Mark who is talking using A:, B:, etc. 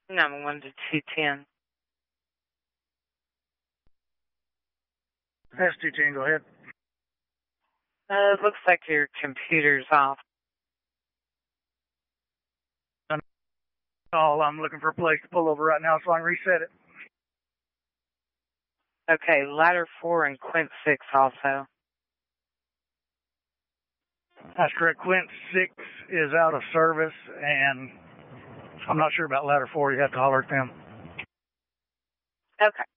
A: Number 1 to 210.
B: That's 210, go ahead.
A: It looks like your computer's off.
B: Oh, I'm looking for a place to pull over right now so I can reset it.
A: Okay, ladder 4 and Quint 6 also.
B: That's correct. Quint 6 is out of service, and I'm not sure about ladder 4. You have to holler at them.
A: Okay.